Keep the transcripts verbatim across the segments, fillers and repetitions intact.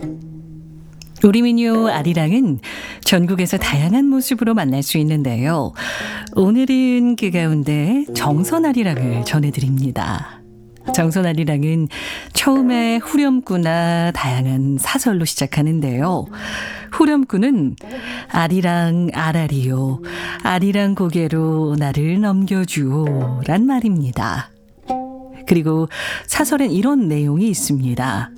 우리 미녀 아리랑은 전국에서 다양한 모습으로 만날 수 있는데요. 오늘은 그 가운데 정선아리랑을 전해드립니다. 정선아리랑은 처음에 후렴구나 다양한 사설로 시작하는데요. 후렴구는 아리랑 아라리요, 아리랑 고개로 나를 넘겨주오 란 말입니다. 그리고 사설엔 이런 내용이 있습니다.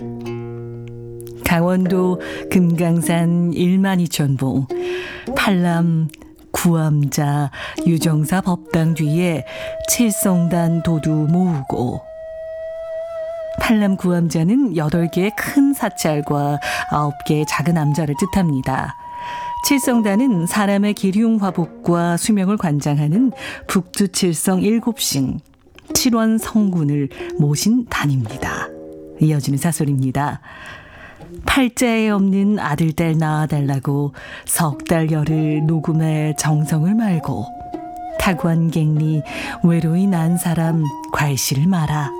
강원도 금강산 일만이천봉 팔남 구암자 유정사 법당 뒤에 칠성단 도두 모으고. 팔남 구암자는 여덟 개의 큰 사찰과 아홉 개의 작은 암자를 뜻합니다. 칠성단은 사람의 기륭 화복과 수명을 관장하는 북두칠성 일곱신 칠원 성군을 모신 단입니다. 이어지는 사설입니다. 팔자에 없는 아들, 딸 낳아달라고 석 달 열흘 녹음에 정성을 말고 타관객리 외로이 난 사람 괄시를 마라.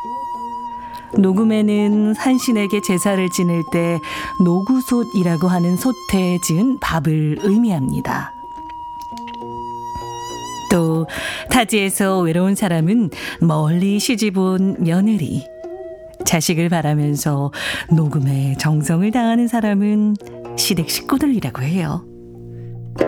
녹음에는 산신에게 제사를 지낼 때 노구솥이라고 하는 솥에 지은 밥을 의미합니다. 또 타지에서 외로운 사람은 멀리 시집 온 며느리, 자식을 바라면서 녹음에 정성을 다하는 사람은 시댁 식구들이라고 해요.